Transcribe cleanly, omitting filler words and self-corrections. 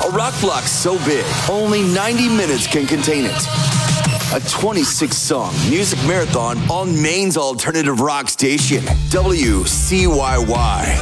A rock block so big, only 90 minutes can contain it. A 26-song music marathon on Maine's alternative rock station, WCYY.